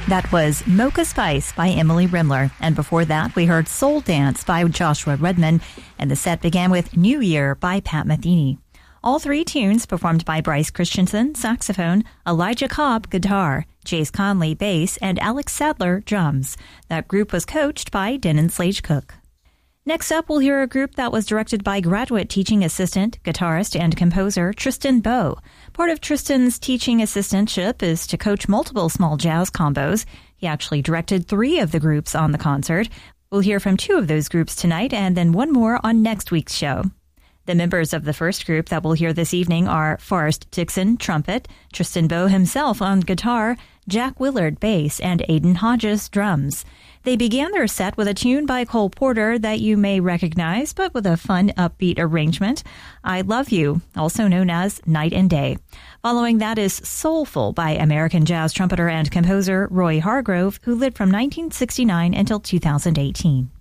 That was Mocha Spice by Emily Rimler. And before that, we heard Soul Dance by Joshua Redman. And the set began with New Year by Pat Metheny. All three tunes performed by Bryce Christensen, saxophone, Elijah Cobb, guitar, Jace Conley, bass, and Alex Sadler, drums. That group was coached by Denon Slage-Cook. Next up, we'll hear a group that was directed by graduate teaching assistant, guitarist, and composer Tristan Bowe. Part of Tristan's teaching assistantship is to coach multiple small jazz combos. He actually directed 3 of the groups on the concert. We'll hear from 2 of those groups tonight and then 1 more on next week's show. The members of the first group that we'll hear this evening are Forrest Dixon, trumpet, Tristan Bowe himself on guitar, Jack Willard, bass, and Aiden Hodges, drums. They began their set with a tune by Cole Porter that you may recognize, but with a fun, upbeat arrangement, I Love You, also known as Night and Day. Following that is Soulful by American jazz trumpeter and composer Roy Hargrove, who lived from 1969 until 2018.